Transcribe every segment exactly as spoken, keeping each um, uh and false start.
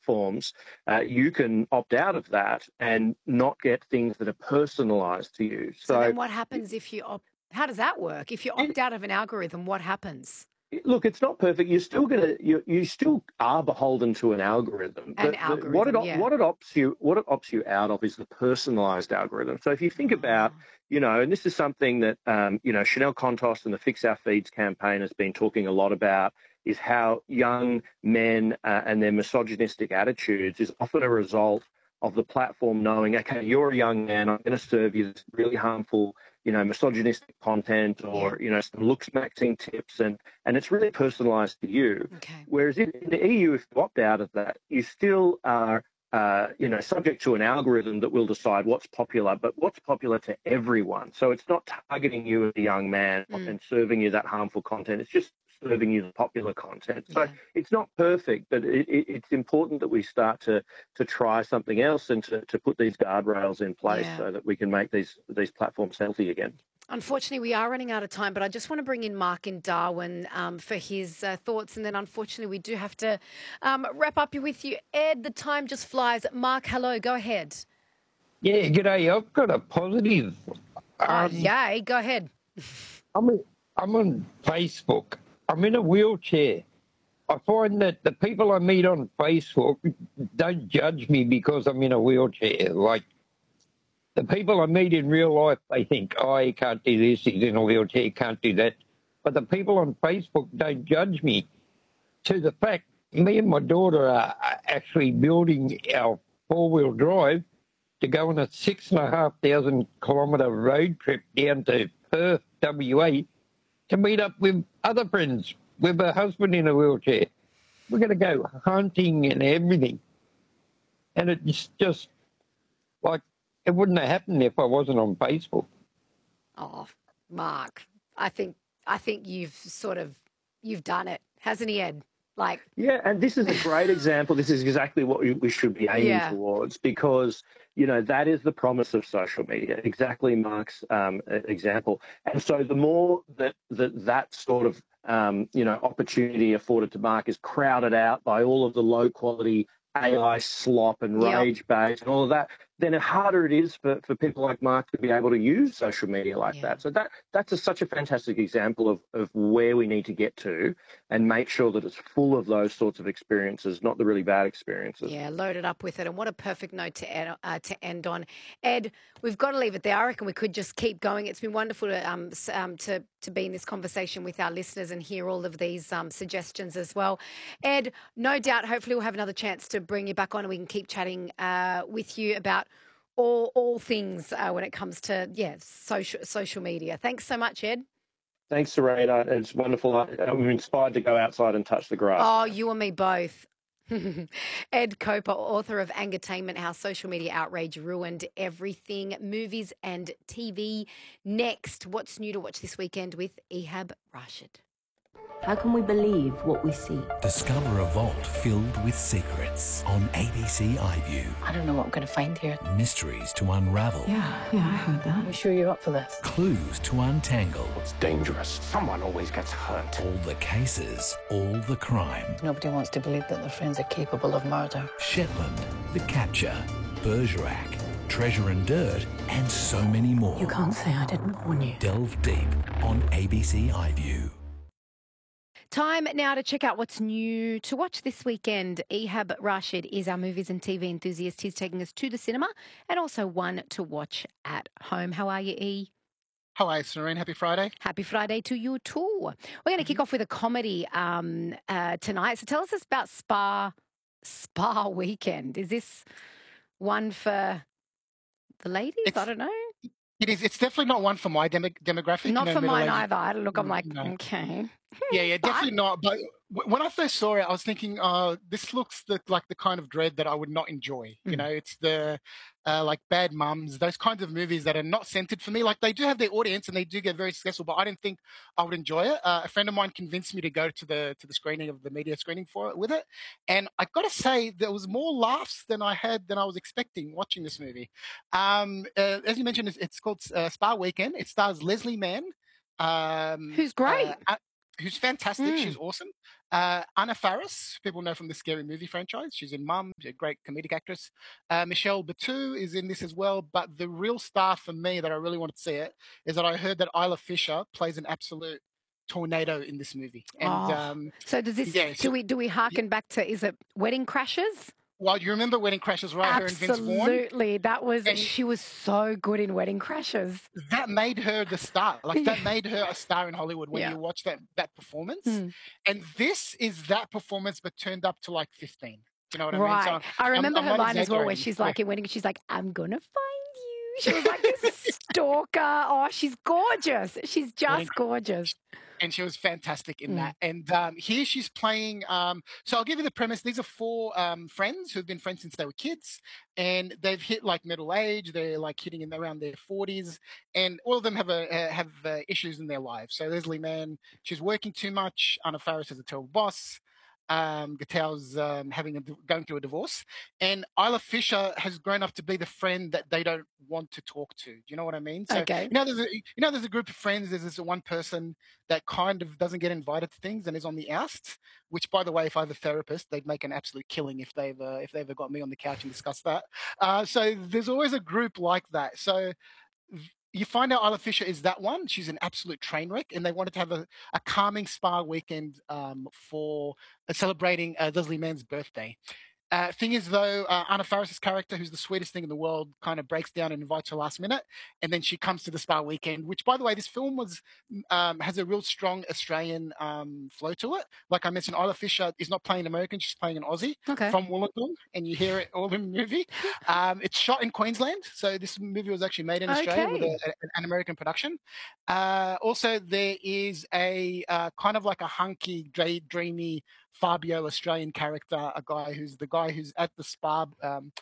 platforms, uh, you can opt out of that and not get things that are personalised to you. So, So, then what happens if you opt? How does that work? If you opt it, out of an algorithm, what happens? Look, it's not perfect. You're still gonna you you still are beholden to an algorithm, An but the, what it algorithm, op- yeah. what it opts you what it opts you out of is the personalised algorithm. So if you think about, Oh, you know, and this is something that um, you know Chanel Contos and the Fix Our Feeds campaign has been talking a lot about, is how young men uh, and their misogynistic attitudes is often a result of the platform knowing, okay, you're a young man, I'm going to serve you this really harmful, you know, misogynistic content yeah. or, you know, some looks maxing tips, and and it's really personalised to you. Okay. Whereas in, in the E U, if you opt out of that, you still are, uh, you know, subject to an algorithm that will decide what's popular, but what's popular to everyone. So it's not targeting you as a young man Mm, and serving you that harmful content. It's just serving you the popular content. So yeah. it's not perfect, but it, it, it's important that we start to to try something else and to, to put these guardrails in place Yeah. so that we can make these these platforms healthy again. Unfortunately, we are running out of time, but I just want to bring in Mark in Darwin um, for his uh, thoughts. And then, unfortunately, we do have to um, wrap up with you. Ed, the time just flies. Mark, hello, go ahead. Yeah, g'day. I've got a positive. Oh, Um, yay, go ahead. I'm a, I'm on Facebook. I'm in a wheelchair. I find that the people I meet on Facebook don't judge me because I'm in a wheelchair. Like the people I meet in real life, they think, "Oh, he can't do this. He's in a wheelchair. He can't do that." But the people on Facebook don't judge me. To the fact, me and my daughter are are actually building our four-wheel drive to go on a six and a half thousand kilometre road trip down to Perth, W A, to meet up with other friends with a husband in a wheelchair. We're going to go hunting and everything. And it's just like, it wouldn't have happened if I wasn't on Facebook. Oh, Mark, I think I think you've sort of you've done it, hasn't he, Ed? Like, Yeah, and this is a great example. This is exactly what we, we should be aiming yeah, towards, because, you know, that is the promise of social media. Exactly Mark's um, e- example. And so the more that that, that sort of, um, you know, opportunity afforded to Mark is crowded out by all of the low quality A I slop and yep, rage bait and all of that, then the harder it is for, for people like Mark to be able to use social media like yeah. that. So that that's a, such a fantastic example of, of where we need to get to and make sure that it's full of those sorts of experiences, not the really bad experiences. Yeah, loaded up with it. And what a perfect note to end, uh, to end on. Ed, we've got to leave it there. I reckon we could just keep going. It's been wonderful to um, s- um, to, to be in this conversation with our listeners and hear all of these um, suggestions as well. Ed, no doubt, hopefully we'll have another chance to bring you back on and we can keep chatting uh, with you about all all things uh, when it comes to, yeah, social, social media. Thanks so much, Ed. Thanks, Serena. It's wonderful. I- I'm inspired to go outside and touch the grass Oh, now. you and me both. Ed Coper, author of Angertainment, How Social Media Outrage Ruined Everything, Movies and T V. Next, what's new to watch this weekend with Ehab Rashid? How can we believe what we see? Discover a vault filled with secrets on A B C iView. I don't know what I'm going to find here. Mysteries to unravel. Yeah, yeah, I heard that. You sure you're up for this? Clues to untangle. It's dangerous. Someone always gets hurt. All the cases, all the crime. Nobody wants to believe that their friends are capable of murder. Shetland, The Capture, Bergerac, Treasure and Dirt, and so many more. You can't say I didn't warn you. Delve deep on A B C iView. Time now to check out what's new to watch this weekend. Ehab Rashid is our movies and T V enthusiast. He's taking us to the cinema and also one to watch at home. How are you, E? How are you, Serene? Happy Friday. Happy Friday to you too. We're going to kick off with a comedy um, uh, tonight. So tell us about Spa Spa Weekend. Is this one for the ladies? It's, I don't know. It is. It's definitely not one for my demo- demographic. Not you know, for mine middle-aged- either. I look, I'm like, No. okay. Yeah, yeah, But- definitely not. But w- when I first saw it, I was thinking, uh, this looks the, like the kind of dread that I would not enjoy. You Mm. know, it's the uh, like Bad Mums, those kinds of movies that are not centered for me. Like they do have their audience and they do get very successful, but I didn't think I would enjoy it. Uh, a friend of mine convinced me to go to the to the screening of the media screening for it with it, and I got to say there was more laughs than I had than I was expecting watching this movie. Um, uh, as you mentioned, it's, it's called uh, Spa Weekend. It stars Leslie Mann. Um, Who's great. uh, who's fantastic. She's awesome. Uh, Anna Faris, people know from the Scary Movie franchise. She's in Mum, she's a great comedic actress. Uh, Michelle Batu is in this as well. But the real star for me that I really wanted to see it is that I heard that Isla Fisher plays an absolute tornado in this movie. And Oh. um, So does this? yeah, do so- we do we harken back to? Is it Wedding Crashers? well, you remember Wedding Crashers, right? Her and Vince Vaughn. Absolutely, that was. And- She was so good in Wedding Crashers. That made her the star. Like that made her a star in Hollywood when Yeah. you watch that that performance. Mm. And this is that performance, but turned up to like fifteen. You know what Right. I mean? I remember I'm her not line as well, where exaggerating. she's like in Wedding. She's like, "I'm gonna find you." She was like this stalker. Oh, she's gorgeous. She's just Wedding- gorgeous. and she was fantastic in Mm. that. And um, here she's playing. Um, so I'll give you the premise. These are four um, friends who've been friends since they were kids, and they've hit like middle age. They're like hitting in around their forties, and all of them have a uh, have uh, issues in their lives. So Leslie Mann, she's working too much. Anna Faris is a terrible boss. Um, Gattel's um, having a, going through a divorce, and Isla Fisher has grown up to be the friend that they don't want to talk to. Do you know what I mean? So Okay. you know, there's a you know, there's a group of friends. There's this one person that kind of doesn't get invited to things and is on the outs. Which, by the way, if I have a therapist, they'd make an absolute killing if they've uh, if they ever got me on the couch and discussed that. Uh, so there's always a group like that. So you find out Isla Fisher is that one. She's an absolute train wreck, and they wanted to have a, a calming spa weekend um, for uh, celebrating uh, Leslie Mann's birthday. Uh, thing is, though, uh, Anna Faris's character, who's the sweetest thing in the world, kind of breaks down and invites her last minute, and then she comes to the spa weekend. Which, by the way, this film was um, has a real strong Australian um, flow to it. Like I mentioned, Isla Fisher is not playing American; she's playing an Aussie Okay. from Wollongong, and you hear it all in the movie. Um, it's shot in Queensland, so this movie was actually made in Australia with Okay. a, a- an American production. Uh, also, there is a uh, kind of like a hunky, dra- dreamy Fabio Australian character, a guy who's the guy who's at the spa, um,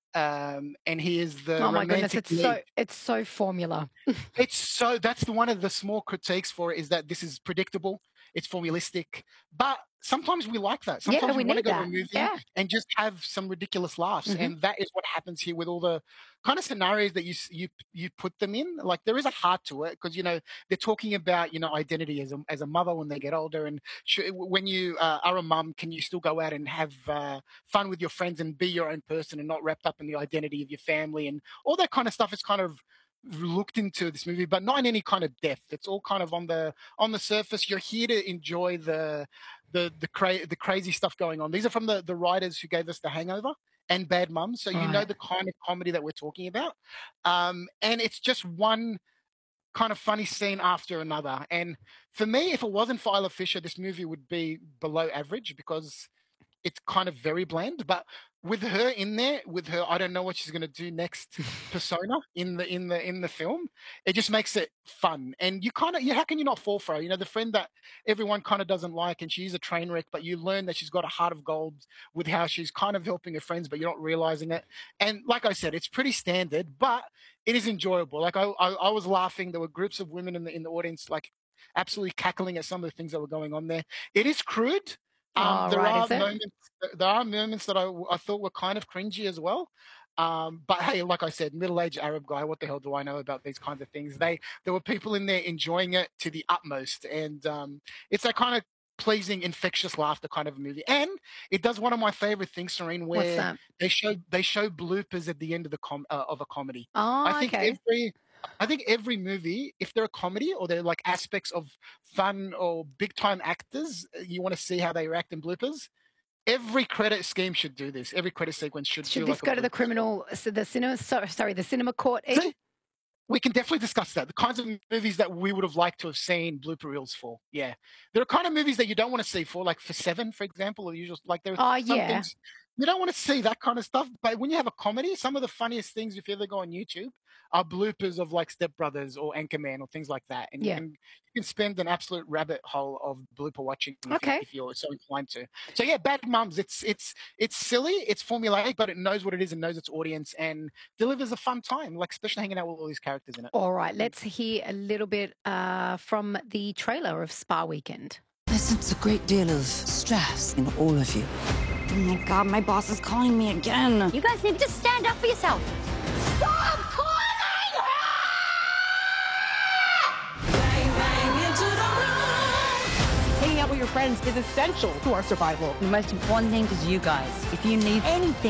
um, and he is the Oh my goodness, romantic it's lead. so it's so formula. It's so that's the, one of the small critiques for it is that this is predictable, it's formulistic, but sometimes we like that. Yeah, Sometimes we we, want to need go to a that. movie Yeah. and just have some ridiculous laughs, Mhm. and that is what happens here with all the kind of scenarios that you s- you you put them in. Like there is a heart to it because you know they're talking about you know identity as a as a mother when they get older, and sh- when you uh, are a mum, can you still go out and have uh, fun with your friends and be your own person and not wrapped up in the identity of your family and all that kind of stuff is kind of looked into this movie, but not in any kind of depth. It's all kind of on the on the surface. You're here to enjoy the the the, cra- the crazy stuff going on. These are from the the writers who gave us The Hangover and Bad Mums, so you know Right. the kind of comedy that we're talking about. Um, and it's just one kind of funny scene after another. And for me, if it wasn't for Isla Fisher, this movie would be below average because it's kind of very bland. But with her in there, with her, I don't know what she's going to do next persona in the in the in the film. It just makes it fun, and you kind of, you how can you not fall for her? You know, the friend that everyone kind of doesn't like, and she's a train wreck, but you learn that she's got a heart of gold with how she's kind of helping her friends, but you're not realizing it. And like I said, it's pretty standard, but it is enjoyable. Like I, I, I was laughing. There were groups of women in the in the audience, like absolutely cackling at some of the things that were going on there. It is crude. Um, Oh, there right, are is it? moments. There are moments that I, I thought were kind of cringy as well. Um, but hey, like I said, middle-aged Arab guy. What the hell do I know about these kinds of things? They there were people in there enjoying it to the utmost, and um, it's that kind of pleasing, infectious laughter kind of a movie. And it does one of my favorite things, Serene, What's where that? they show they show bloopers at the end of the com- uh, of a comedy. Oh, I think okay. every I think every movie, if they're a comedy or they're like aspects of fun or big time actors, you want to see how they react in bloopers. Every credit scheme should do this. Every credit sequence should, Should do this like go a to the blooper. criminal, so the cinema? So, sorry, the cinema court. Ed? See, we can definitely discuss that. The kinds of movies that we would have liked to have seen blooper reels for. Yeah, there are kind of movies that you don't want to see for, like for Seven, for example, or usual. Like there are Oh, some yeah. things you don't want to see that kind of stuff. But when you have a comedy, some of the funniest things, if you ever go on YouTube, are bloopers of like Step Brothers or Anchorman or things like that. And Yeah. you can you can spend an absolute rabbit hole of blooper watching if, Okay. you, if you're so inclined to. So yeah, Bad Mums. It's it's it's silly, it's formulaic, but it knows what it is and knows its audience and delivers a fun time. Like especially hanging out with all these characters in it. All right, let's hear a little bit uh, from the trailer of Spa Weekend. I sense a great deal of stress in all of you. Oh my God, my boss is calling me again. You guys need to just stand up for yourself. Stop calling her! Bang, bang into the room. friends is essential to our survival. The most important thing is you guys. If you need anything